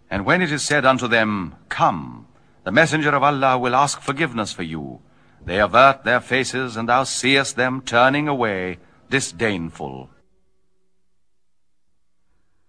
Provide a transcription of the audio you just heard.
And when it is said unto them, Come, the messenger of Allah will ask forgiveness for you, they avert their faces, and thou seest them turning away, disdainful.